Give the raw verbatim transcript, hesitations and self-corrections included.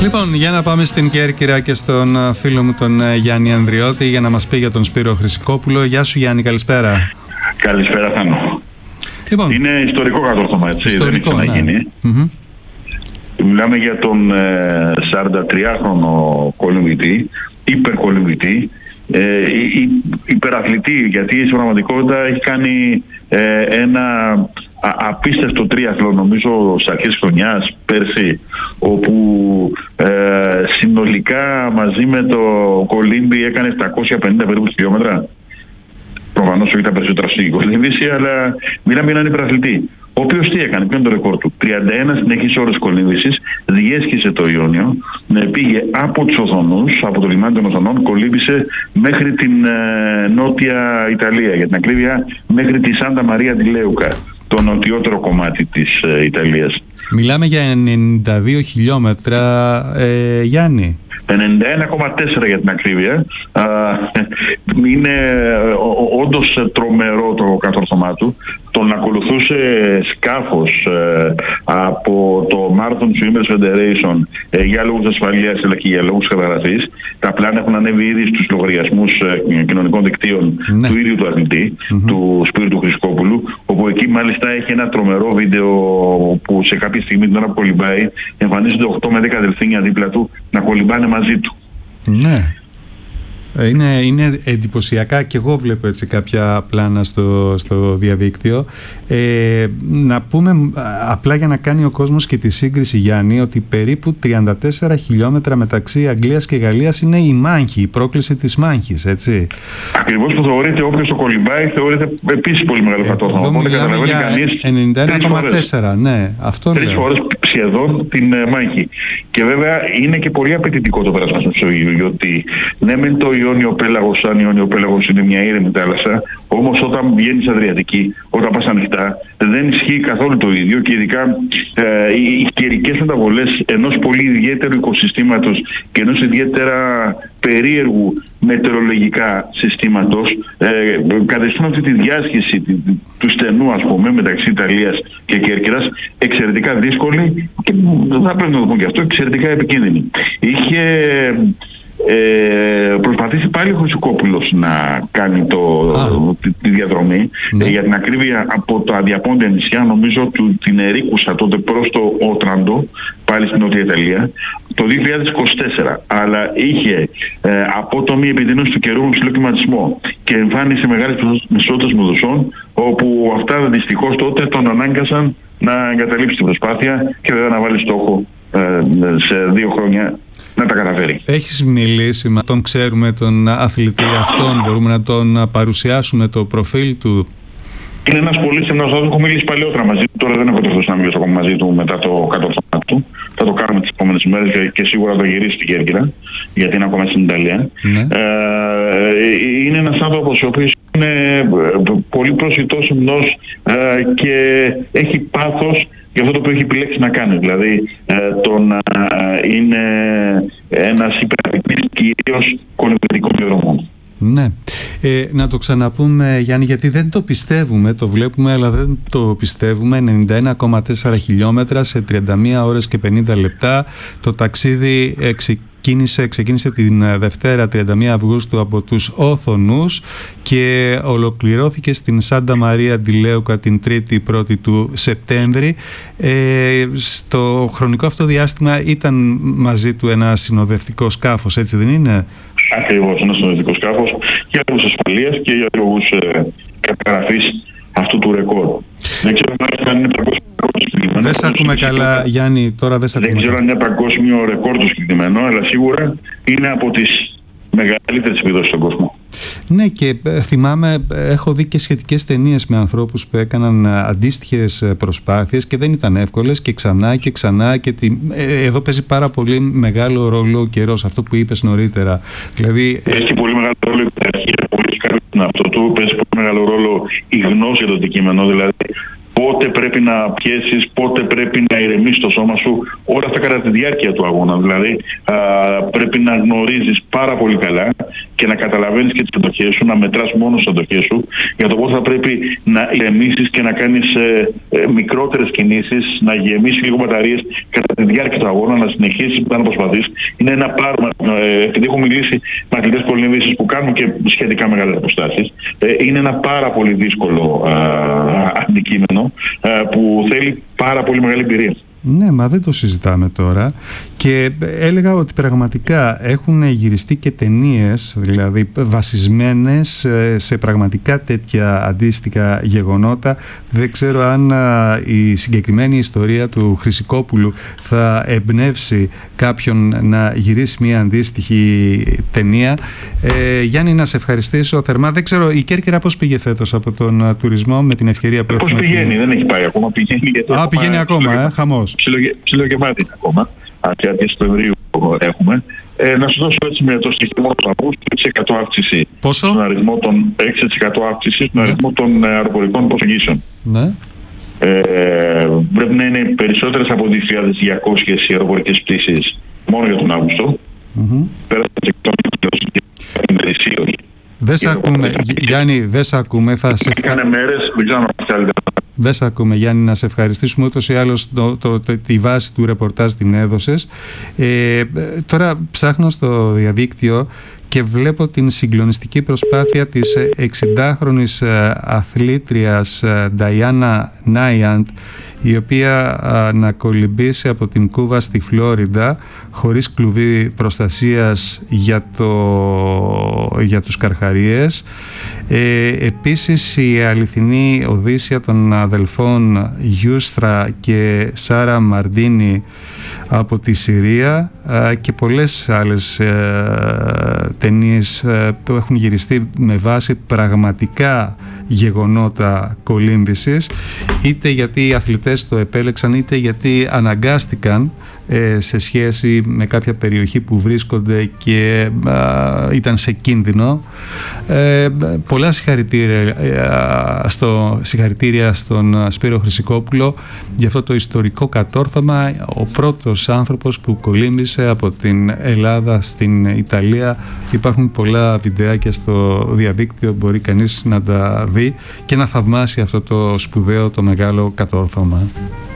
Λοιπόν, για να πάμε στην Κέρκυρα και στον φίλο μου τον Γιάννη Ανδριώτη για να μας πει για τον Σπύρο Χρυσικόπουλο. Γεια σου Γιάννη, καλησπέρα. Καλησπέρα Θάνο. Λοιπόν, είναι ιστορικό κατόρθωμα, έτσι, ιστορικό, δεν έχει ξαναγίνει. Ναι. Mm-hmm. Μιλάμε για τον ε, σαραντατριάχρονο κολυμβητή, υπερκολυμβητή, ε, υ, υπεραθλητή, γιατί στην πραγματικότητα έχει κάνει ε, ένα α, απίστευτο τρίαθλο, νομίζω στις αρχές χρονιάς, πέρσι, όπου ε, συνολικά μαζί με το κολύμπι έκανε επτακόσια πενήντα περίπου χιλιόμετρα. Προφανώς όχι τα περισσότερα στην κολύμβηση, αλλά μιλάμε για έναν υπεραθλητή. Ο οποίος τι έκανε, ποιο είναι το ρεκόρ του? τριάντα ένα συνεχείς ώρες κολύμβησης, διέσχισε το Ιόνιο, πήγε από τους Οθονούς, από το λιμάνι των Οθονών, κολύμβησε μέχρι την ε, νότια Ιταλία, για την ακρίβεια μέχρι τη Σάντα Μαρία ντι Λέουκα, το νοτιότερο κομμάτι της ε, Ιταλίας. Μιλάμε για ενενήντα δύο χιλιόμετρα, ε, Γιάννη. ενενήντα ένα κόμμα τέσσερα για την ακρίβεια. Είναι όντως τρομερό το κατόρθωμά του. Τον ακολουθούσε σκάφος ε, από το Marathon Swimmers Federation ε, για λόγους ασφαλείας αλλά και για λόγους καταγραφής. Τα πλάνα έχουν ανέβει ήδη στους λογαριασμούς ε, κοινωνικών δικτύων, ναι, του ίδιου του αθλητή, mm-hmm. του Σπύρου του Χρυσικόπουλου, όπου εκεί μάλιστα έχει ένα τρομερό βίντεο που σε κάποια στιγμή την ώρα που κολυμπάει εμφανίζονται οκτώ με δέκα δελφίνια δίπλα του να κολυμπάνε μαζί του. Ναι. Είναι, είναι εντυπωσιακά και εγώ βλέπω έτσι κάποια πλάνα στο, στο διαδίκτυο. Ε, να πούμε απλά για να κάνει ο κόσμος και τη σύγκριση, Γιάννη, ότι περίπου τριάντα τέσσερα χιλιόμετρα μεταξύ Αγγλίας και Γαλλίας είναι η μάχη, η πρόκληση της μάχης, έτσι. Ακριβώς, που θεωρείται όποιος το κολυμπάει θεωρείται επίσης πολύ μεγάλο κατόρθωμα. Οπότε καταλαβαίνει κανείς ενενήντα ένα κόμμα τέσσερα, ναι, αυτό τρεις λέω. φορές σχεδόν την uh, μάχη. Και βέβαια είναι και πολύ απαιτητικό το πέρασμα στο Μεσόγειο, γιατί ναι μεν το Ιόνιο Πέλαγος, σαν Ιόνιο Πέλαγος είναι μια ήρεμη θάλασσα, όμως όταν βγαίνεις Αδριατική, όταν πας ανοιχτά, δεν ισχύει καθόλου το ίδιο και ειδικά ε, οι καιρικές μεταβολές ενός πολύ ιδιαίτερου οικοσυστήματος και ενός ιδιαίτερα περίεργου μετεωρολογικά συστήματος ε, καταστούν αυτή τη διάσχεση του στενού, ας πούμε, μεταξύ Ιταλίας και Κέρκυρας εξαιρετικά δύσκολη και θα πρέπει να το πω και αυτό, εξαιρετικά επικίνδυνη. Είχε Ε, προσπαθήσει πάλι ο Χρυσικόπουλος να κάνει το, τη, τη διαδρομή, ναι, ε, για την ακρίβεια από τα αδιαπόντια νησιά, νομίζω του, την Ερίκουσα τότε προς το Ότραντο, πάλι στην Νότια Ιταλία, το δύο χιλιάδες είκοσι τέσσερα, αλλά είχε ε, απότομη επιδείνωση του καιρού με ψηλό κλιματισμό και εμφάνισε μεγάλες ποσότητες μοδουσών, όπου αυτά δυστυχώς τότε τον ανάγκασαν να εγκαταλείψει την προσπάθεια και βέβαια να βάλει στόχο ε, σε δύο χρόνια να τα καταφέρει. Έχεις μιλήσει με τον, ξέρουμε τον αθλητή αυτόν, μπορούμε να τον παρουσιάσουμε το προφίλ του? Είναι ένας πολύ στενός, θα έχω μιλήσει παλιότερα μαζί του, τώρα δεν έχω τεχνώσει να μιλήσω ακόμα μαζί του μετά το κατόρθωμα του. Θα το κάνουμε τις επόμενες ημέρες και σίγουρα θα γυρίσει στην Κέρκυρα, γιατί είναι ακόμα στην Ιταλία. Ναι. Ε, είναι ένας άνθρωπος ο οποίος είναι πολύ προσιτός,υμνός ε, και έχει πάθος για αυτό το οποίο έχει επιλέξει να κάνει. Δηλαδή ε, το να ε, είναι ένας υπεραθλητής κυρίως κολυμβητικών διαδρομών. Ναι. Ε, να το ξαναπούμε, Γιάννη, γιατί δεν το πιστεύουμε, το βλέπουμε αλλά δεν το πιστεύουμε. ενενήντα ένα κόμμα τέσσερα χιλιόμετρα σε τριάντα μία ώρες και πενήντα λεπτά. Το ταξίδι ξεκίνησε, ξεκίνησε την Δευτέρα τριάντα μία Αυγούστου από τους Όθονους και ολοκληρώθηκε στην Σάντα Μαρία ντι Λέουκα την τρίτη πρώτη του Σεπτέμβρη. Ε, στο χρονικό αυτό διάστημα ήταν μαζί του ένα συνοδευτικό σκάφος, έτσι δεν είναι? Ακριβώς, ένα συνοδευτικό σκάφος για λόγους ασφαλείας και για λόγους ε, καταγραφής αυτού του ρεκόρ. Δεν ξέρω αν είναι παγκόσμιο ρεκόρ του συγκεκριμένο. Δεν σε ακούμε καλά, Γιάννη, τώρα δεν σε ακούμε. Δεν ξέρω αν είναι παγκόσμιο ρεκόρ του συγκεκριμένο, αλλά σίγουρα είναι από τις μεγαλύτερες επιδόσεις στον κόσμο. Ναι, και θυμάμαι, έχω δει και σχετικές ταινίες με ανθρώπους που έκαναν αντίστοιχες προσπάθειες και δεν ήταν εύκολες και ξανά και ξανά και τη... εδώ παίζει πάρα πολύ μεγάλο ρόλο ο καιρός, αυτό που είπες νωρίτερα. Δηλαδή, παίζει και πολύ μεγάλο ρόλο η πειθαρχία, πολύ καλό είναι αυτό του, παίζει πολύ μεγάλο ρόλο η γνώση για το αντικείμενο, δηλαδή πότε πρέπει να πιέσεις, πότε πρέπει να ηρεμήσεις το σώμα σου, όλα αυτά κατά τη διάρκεια του αγώνα. Δηλαδή α, πρέπει να γνωρίζεις πάρα πολύ καλά και να καταλαβαίνεις και τις αντοχές σου, να μετράς μόνο τις αντοχές σου για το πώς θα πρέπει να ηρεμήσεις και να κάνεις ε, ε, μικρότερες κινήσεις, να γεμίσεις λίγο μπαταρίες κατά τη διάρκεια του αγώνα, να συνεχίσεις να προσπαθείς. Είναι ένα πάρμα, ε, επειδή έχω μιλήσει με αθλητές κολυμβήσεις που κάνουν και σχετικά μεγάλες αποστάσεις, ε, είναι ένα πάρα πολύ δύσκολο ε, αντικείμενο που θέλει πάρα πολύ μεγάλη εμπειρία. Ναι, μα δεν το συζητάμε τώρα. Και έλεγα ότι πραγματικά έχουν γυριστεί και ταινίες, δηλαδή βασισμένες σε πραγματικά τέτοια αντίστοιχα γεγονότα. Δεν ξέρω αν η συγκεκριμένη ιστορία του Χρυσικόπουλου θα εμπνεύσει κάποιον να γυρίσει μια αντίστοιχη ταινία. Ε, Γιάννη, να σε ευχαριστήσω θερμά. Δεν ξέρω, η Κέρκυρα πώς πήγε φέτος από τον τουρισμό με την ευκαιρία που πώς έχουμε... Πώς πηγαίνει, δεν έχει πάει ακόμα. Πηγαίνει, γιατί Α, πηγαίνει ακόμα, ακόμα ε, χαμός. Ψιλογεμάτη ακόμα. Αρχή Σεπτεμβρίου έχουμε. Ε, να σου δώσω έτσι με το στοιχείο του Αυγούστου έξι τοις εκατό αύξηση. Πόσο? Στον αριθμό των έξι τοις εκατό αύξηση στον αριθμό των αεροπορικών προσεγγίσεων. Ναι. Ε, πρέπει να είναι περισσότερες από δύο χιλιάδες διακόσιες οι αεροπορικές πτήσεις μόνο για τον Αύγουστο. Mm-hmm. Πέρασε και ημερησίως. Δεν σε ακούμε, Γιάννη, δεν σε ακούμε. Θα σε Κάνε μέρες, δεν ξέρω αν καλύτερα. Δεν σε ακούμε, Γιάννη, να σε ευχαριστήσουμε. Ούτως ή άλλως το, το, το, τη βάση του ρεπορτάζ την έδωσες. Ε, τώρα ψάχνω στο διαδίκτυο και βλέπω την συγκλονιστική προσπάθεια της εξηντάχρονης αθλήτριας Νταϊάννα Νάιαντ, η οποία να κολυμπήσει από την Κούβα στη Φλόριντα χωρίς κλουβί προστασίας για, το, για τους καρχαρίες. Ε, επίσης η αληθινή οδύσσια των αδελφών Γιούστρα και Σάρα Μαρντίνη από τη Συρία ε, και πολλές άλλες ε, ταινίες ε, που έχουν γυριστεί με βάση πραγματικά γεγονότα κολύμβησης, είτε γιατί οι αθλητές το επέλεξαν είτε γιατί αναγκάστηκαν ε, σε σχέση με κάποια περιοχή που βρίσκονται και ε, ήταν σε κίνδυνο. Ε, πολλά συγχαρητήρια, ε, στο, συγχαρητήρια στον Σπύρο Χρυσικόπουλο για αυτό το ιστορικό κατόρθωμα, ο πρώτος άνθρωπος που κολύμβησε από την Ελλάδα στην Ιταλία. Υπάρχουν πολλά βιντεάκια στο διαδίκτυο, μπορεί κανείς να τα δει και να θαυμάσει αυτό το σπουδαίο, το μεγάλο κατόρθωμα.